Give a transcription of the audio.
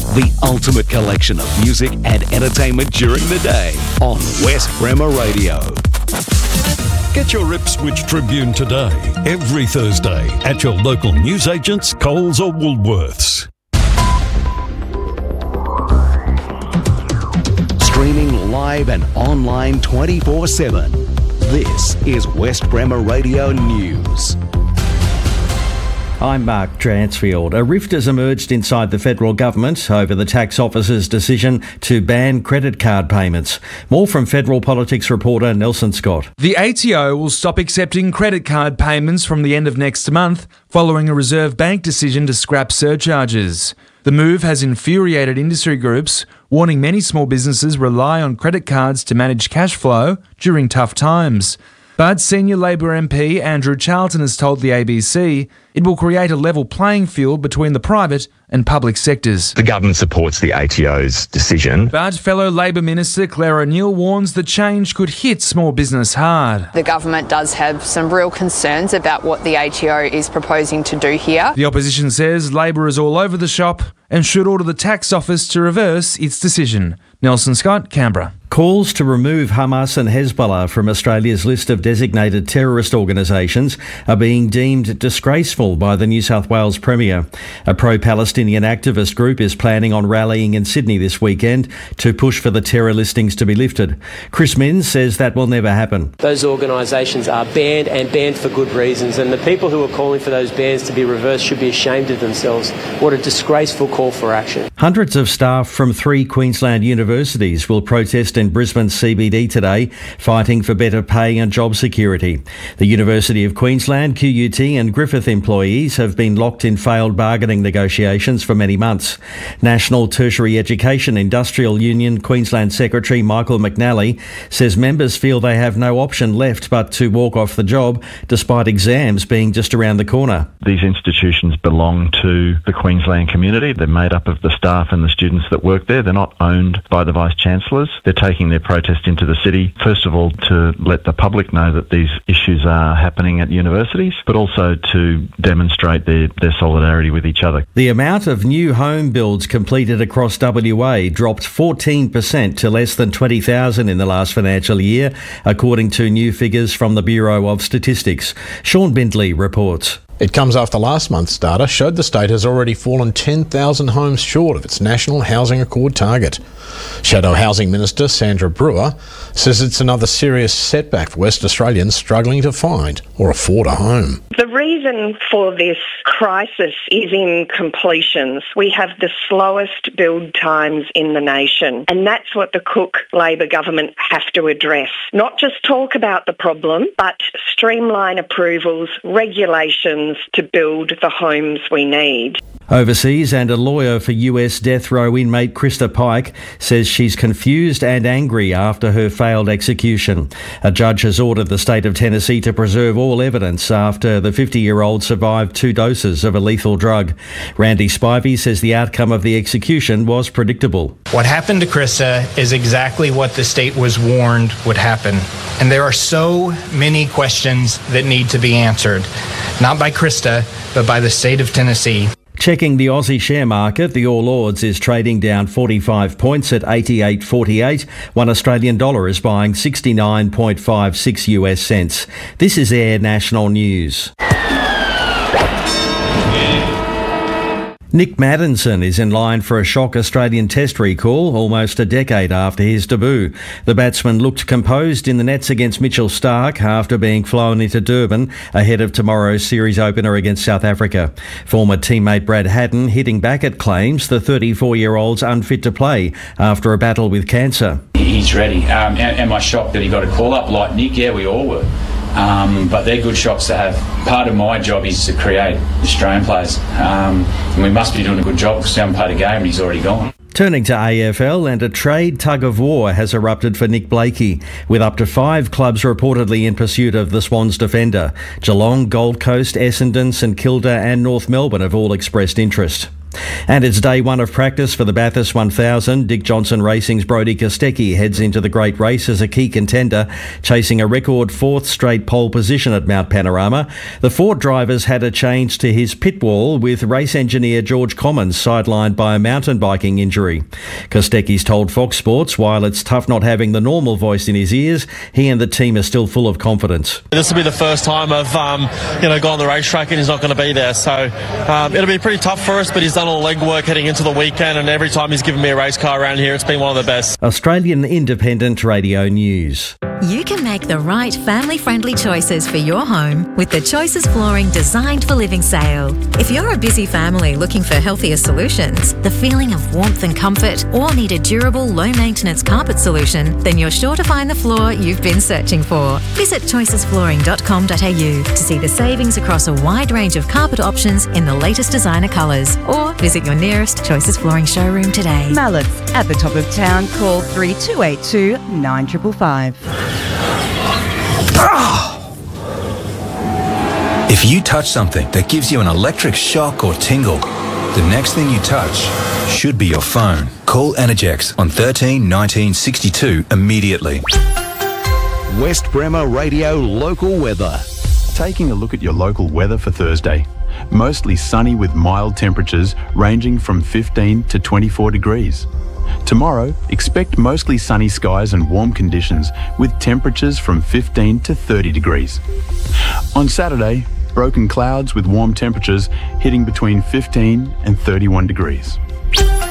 the ultimate collection of music and entertainment during the day on West Bremer Radio. Get your Ipswich Tribune today, every Thursday, at your local newsagents, Coles or Woolworths. Streaming live and online 24/7. This is West Bremer Radio News. I'm Mark Dransfield. A rift has emerged inside the federal government over the tax office's decision to ban credit card payments. More from federal politics reporter Nelson Scott. The ATO will stop accepting credit card payments from the end of next month, following a Reserve Bank decision to scrap surcharges. The move has infuriated industry groups, warning many small businesses rely on credit cards to manage cash flow during tough times. But senior Labor MP Andrew Charlton has told the ABC it will create a level playing field between the private and public sectors. The government supports the ATO's decision. But fellow Labor Minister Claire O'Neill warns the change could hit small business hard. The government does have some real concerns about what the ATO is proposing to do here. The opposition says Labor is all over the shop and should order the tax office to reverse its decision. Nelson Scott, Canberra. Calls to remove Hamas and Hezbollah from Australia's list of designated terrorist organisations are being deemed disgraceful by the New South Wales Premier. A pro-Palestinian activist group is planning on rallying in Sydney this weekend to push for the terror listings to be lifted. Chris Minns says that will never happen. Those organisations are banned and banned for good reasons, and the people who are calling for those bans to be reversed should be ashamed of themselves. What a disgraceful call for action. Hundreds of staff from 3 Queensland universities will protest in Brisbane's CBD today, fighting for better pay and job security. The University of Queensland, QUT and Griffith employees have been locked in failed bargaining negotiations for many months. National Tertiary Education Industrial Union Queensland Secretary Michael McNally says members feel they have no option left but to walk off the job, despite exams being just around the corner. These institutions belong to the Queensland community. They're made up of the staff and the students that work there. They're not owned by the Vice-Chancellors. They're taking their protest into the city, first of all, to let the public know that these issues are happening at universities, but also to demonstrate their solidarity with each other. The amount of new home builds completed across WA dropped 14% to less than 20,000 in the last financial year, according to new figures from the Bureau of Statistics. Sean Bindley reports. It comes after last month's data showed the state has already fallen 10,000 homes short of its National Housing Accord target. Shadow Housing Minister Sandra Brewer says it's another serious setback for West Australians struggling to find or afford a home. The reason for this crisis is in completions. We have the slowest build times in the nation, and that's what the Cook Labor government have to address. Not just talk about the problem, but streamline approvals, regulations to build the homes we need. Overseas, and a lawyer for US death row inmate Krista Pike says she's confused and angry after her failed execution. A judge has ordered the state of Tennessee to preserve all evidence after the 50-year-old survived 2 doses of a lethal drug. Randy Spivey says the outcome of the execution was predictable. What happened to Krista is exactly what the state was warned would happen. And there are so many questions that need to be answered, not by Krista, but by the state of Tennessee. Checking the Aussie share market, the All Ords is trading down 45 points at 88.48. $1 Australian dollar is buying 69.56 US cents. This is Air National News. Nick Maddinson is in line for a shock Australian Test recall almost a decade after his debut. The batsman looked composed in the nets against Mitchell Starc after being flown into Durban ahead of tomorrow's series opener against South Africa. Former teammate Brad Haddin hitting back at claims the 34-year-old's unfit to play after a battle with cancer. He's ready. Am I shocked that he got a call-up like Nick? Yeah, we all were. But they're good shots to have. Part of my job is to create Australian players. And we must be doing a good job because we haven't played a game and he's already gone. Turning to AFL, and a trade tug-of-war has erupted for Nick Blakey, with up to 5 clubs reportedly in pursuit of the Swans defender. Geelong, Gold Coast, Essendon, St Kilda and North Melbourne have all expressed interest. And it's day one of practice for the Bathurst 1000. Dick Johnson Racing's Brodie Kostecki heads into the Great Race as a key contender, chasing a record fourth straight pole position at Mount Panorama. The Ford drivers had a change to his pit wall, with race engineer George Commons sidelined by a mountain biking injury. Kostecki's told Fox Sports while it's tough not having the normal voice in his ears, he and the team are still full of confidence. This will be the first time I've gone on the racetrack and he's not going to be there, so it'll be pretty tough for us, but he's done all the legwork heading into the weekend, and every time he's given me a race car around here, it's been one of the best. Australian Independent Radio News. You can make the right family-friendly choices for your home with the Choices Flooring Designed for Living sale. If you're a busy family looking for healthier solutions, the feeling of warmth and comfort, or need a durable, low-maintenance carpet solution, then you're sure to find the floor you've been searching for. Visit choicesflooring.com.au to see the savings across a wide range of carpet options in the latest designer colours, or visit your nearest Choices Flooring showroom today. Mallett's at the top of town. Call 3282 9555. If you touch something that gives you an electric shock or tingle, the next thing you touch should be your phone. Call Energex on 13 19 62 immediately. West Bremer Radio local weather. Taking a look at your local weather for Thursday. Mostly sunny with mild temperatures ranging from 15 to 24 degrees. Tomorrow, expect mostly sunny skies and warm conditions with temperatures from 15 to 30 degrees. On Saturday, broken clouds with warm temperatures hitting between 15 and 31 degrees.